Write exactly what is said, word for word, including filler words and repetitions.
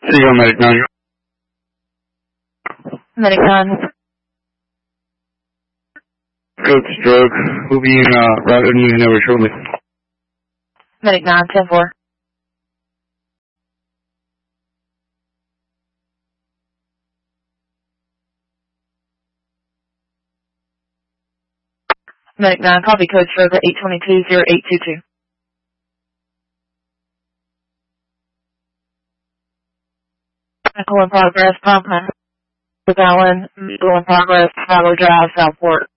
There you go, Medic nine. Medic nine. Coach stroke. We'll be in uh, route and moving over shortly. Medic nine, ten four. Medic nine, copy code stroke at eight two two zero eight two two. Medical in progress, pump with Allen, medical in progress, Chicago Drive, Southport.